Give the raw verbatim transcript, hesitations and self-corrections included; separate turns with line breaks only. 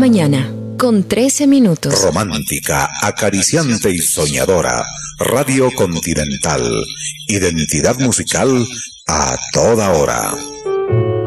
mañana, con trece minutos.
Romántica, acariciante y soñadora. Radio Continental. Identidad musical a toda hora.